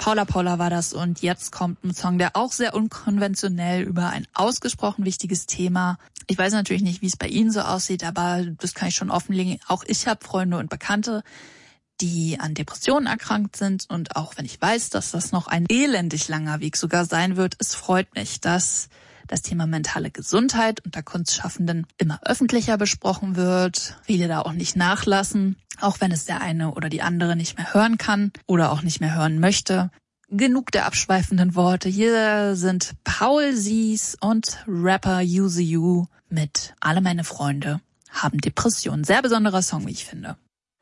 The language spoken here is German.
Paula war das und jetzt kommt ein Song, der auch sehr unkonventionell über ein ausgesprochen wichtiges Thema. Ich weiß natürlich nicht, wie es bei Ihnen so aussieht, aber das kann ich schon offenlegen. Auch ich habe Freunde und Bekannte, die an Depressionen erkrankt sind, und auch wenn ich weiß, dass das noch ein elendig langer Weg sogar sein wird, es freut mich, dass das Thema mentale Gesundheit unter Kunstschaffenden immer öffentlicher besprochen wird, viele da auch nicht nachlassen, auch wenn es der eine oder die andere nicht mehr hören kann oder auch nicht mehr hören möchte. Genug der abschweifenden Worte. Hier sind Paul Sies und Rapper Use You mit Alle meine Freunde haben Depressionen. Sehr besonderer Song, wie ich finde.